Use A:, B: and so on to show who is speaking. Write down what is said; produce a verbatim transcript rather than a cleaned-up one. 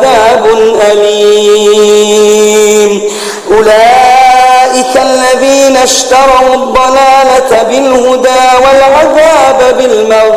A: عذاب أليم. أولئك الذين اشتروا الضلالة بالهدى والعذاب بالمغفرة